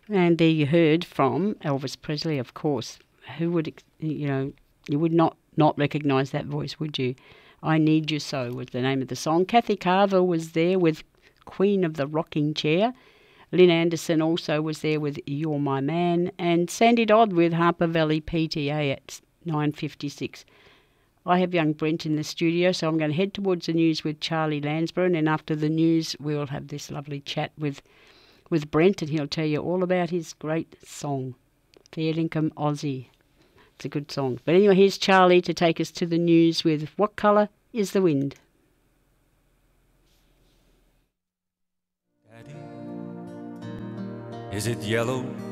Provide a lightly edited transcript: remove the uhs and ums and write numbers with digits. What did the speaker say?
And there you heard from Elvis Presley, of course. Who would, you would not recognise that voice, would you? I Need You So was the name of the song. Kathy Carver was there with Queen of the Rocking Chair. Lynn Anderson also was there with You're My Man. And Sandy Dodd with Harper Valley PTA at 9:56. I have young Brent in the studio, so I'm going to head towards the news with Charlie Lansbury, and after the news we'll have this lovely chat with Brent, and he'll tell you all about his great song, Fair Income Aussie. It's a good song. But anyway, here's Charlie to take us to the news with What Colour is the Wind? Daddy, is it yellow